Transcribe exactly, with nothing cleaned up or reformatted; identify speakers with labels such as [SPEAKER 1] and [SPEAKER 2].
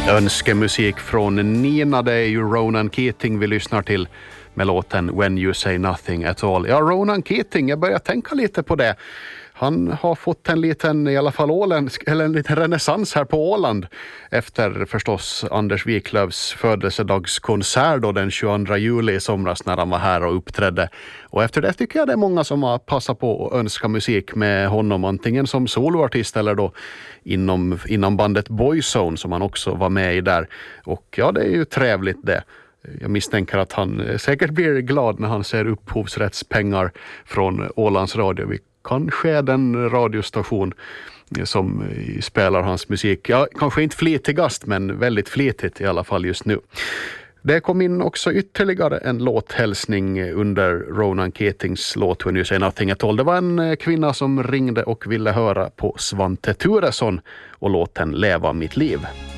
[SPEAKER 1] Önskemusik från Nina, det är ju Ronan Keating vi lyssnar till med låten When You Say Nothing At All. Ja, Ronan Keating, jag börjar tänka lite på det. Han har fått en liten, i alla fall åländsk, eller en liten renässans här på Åland efter förstås Anders Wiklövs födelsedagskonsert då den tjugoandra juli i somras när han var här och uppträdde. Och efter det tycker jag det är många som har passat på att önska musik med honom, antingen som soloartist eller då inom, inom bandet Boyzone som han också var med i där. Och ja, det är ju trevligt det. Jag misstänker att han säkert blir glad när han ser upphovsrättspengar från Ålands Radio. Vi kanske är den radiostation som spelar hans musik. Ja, kanske inte flitigast, men väldigt flitigt i alla fall just nu. Det kom in också ytterligare en låthälsning under Ronan Keatings låt When You Say Nothing At All. Det var en kvinna som ringde och ville höra på Svante Turesson och låten Leva mitt liv.